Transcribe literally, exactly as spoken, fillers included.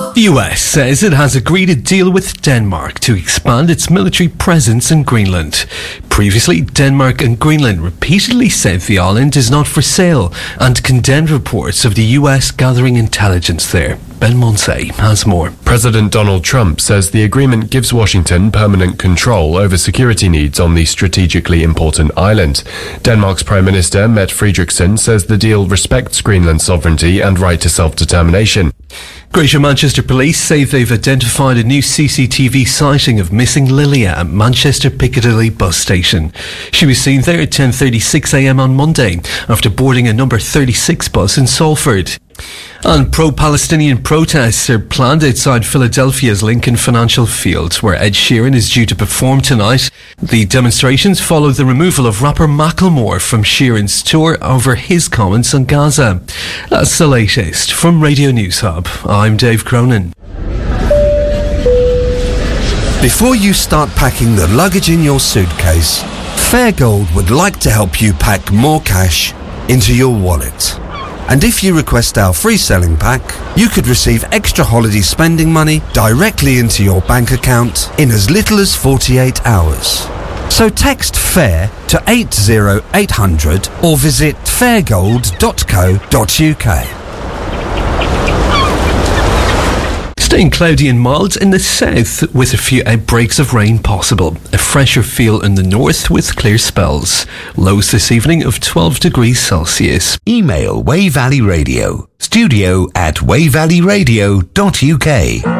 The U S says it has agreed a deal with Denmark to expand its military presence in Greenland. Previously, Denmark and Greenland repeatedly said the island is not for sale and condemned reports of the U S gathering intelligence there. Ben Monsey has more. President Donald Trump says the agreement gives Washington permanent control over security needs on the strategically important island. Denmark's Prime Minister Mette Frederiksen says the deal respects Greenland's sovereignty and right to self-determination. Greater Manchester Police say they've identified a new C C T V sighting of missing Lilia at Manchester Piccadilly bus station. She was seen there at ten thirty-six a m on Monday after boarding a number thirty-six bus in Salford. And pro-Palestinian protests are planned outside Philadelphia's Lincoln Financial Field, where Ed Sheeran is due to perform tonight. The demonstrations follow the removal of rapper Macklemore from Sheeran's tour over his comments on Gaza. That's the latest from Radio News Hub. I'm Dave Cronin. Before you start packing the luggage in your suitcase, Fairgold would like to help you pack more cash into your wallet. And if you request our free selling pack, you could receive extra holiday spending money directly into your bank account in as little as forty-eight hours. So text FAIR to eight zero eight hundred or visit fairgold dot co dot uk. Staying cloudy and mild in the south with a few outbreaks of rain possible. A fresher feel in the north with clear spells. Lows this evening of twelve degrees Celsius. Email Way Valley Radio, studio at way valley radio dot uk.